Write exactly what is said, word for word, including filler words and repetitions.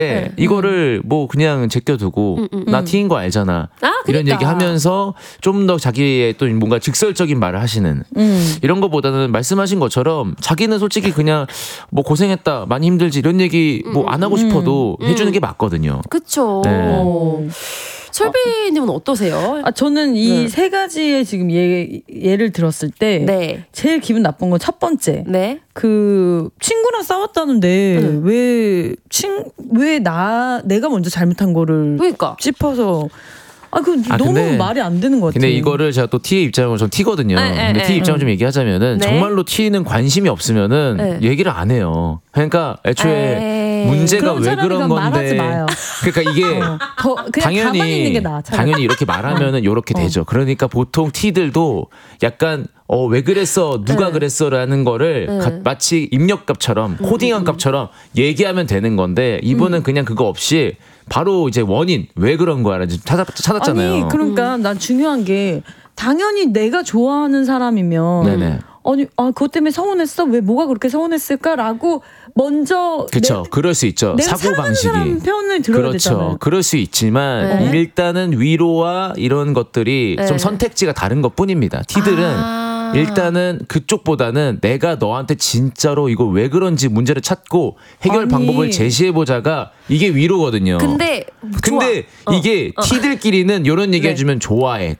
네. 이거를 뭐 그냥 제껴두고 음, 음, 나 T인 거 알잖아. 아, 이런 얘기 하면서 좀 더 자기의 또 뭔가 직설적인 말을 하시는 음. 이런 것보다는 말씀하신 것처럼 자기는 솔직히 그냥 뭐 고생했다 많이 힘들지 이런 얘기 뭐 안 하고 싶어도 음. 해주는 게 맞거든요. 그쵸. 네. 철비님은 어떠세요? 아, 저는 이 네. 세 가지의 지금 예, 예를 들었을 때 네. 제일 기분 나쁜 건 첫 번째. 네. 그 친구랑 싸웠다는데 음. 왜 친 왜 나 내가 먼저 잘못한 거를 그러니까. 짚어서 아, 그 아, 너무 근데, 말이 안 되는 것 같아요. 근데 이거를 제가 또 T의 입장으로 전 T거든요. 에, 에, 근데 에, T 입장을 좀 얘기하자면은 네. 정말로 T는 관심이 없으면은 네. 얘기를 안 해요. 그러니까 애초에 에이. 문제가 그럼 왜 차라리 그런 그럼 말하지 건데. 마요. 그러니까 이게 어, 더 그냥 가만히 있는 게 당연히 나아. 차라리. 당연히 이렇게 말하면은 이렇게 어. 되죠. 그러니까 보통 T들도 약간 어, 왜 그랬어? 누가 네. 그랬어라는 거를 네. 가, 마치 입력값처럼 코딩한 값처럼 얘기하면 되는 건데 이분은 음. 그냥 그거 없이 바로 이제 원인 왜 그런 거야 찾아, 찾았잖아요. 아니 그러니까 난 중요한 게 당연히 내가 좋아하는 사람이면 네네. 아니 아 그것 때문에 서운했어? 왜 뭐가 그렇게 서운했을까라고 먼저 그렇죠. 그럴 수 있죠. 내가 사고 사랑하는 방식이. 사람 편을 들어야 그렇죠. 되잖아요. 그럴 수 있지만 네. 일단은 위로와 이런 것들이 네. 좀 선택지가 다른 것뿐입니다. T들은 아. 일단은 그쪽보다는 내가 너한테 진짜로 이거 왜 그런지 문제를 찾고 해결 아니. 방법을 제시해보자가 이게 위로거든요. 근데 근데 좋아. 이게 어. T들끼리는 이런 얘기 네. 해주면 좋아해.